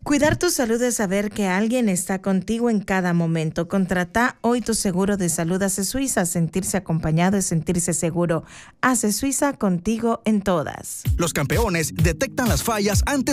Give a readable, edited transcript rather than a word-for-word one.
Cuidar tu salud es saber que alguien está contigo en cada momento. Contrata hoy tu seguro de salud Ace Suiza. Sentirse acompañado es sentirse seguro. Ace Suiza, contigo en todas. Los campeones detectan las fallas antes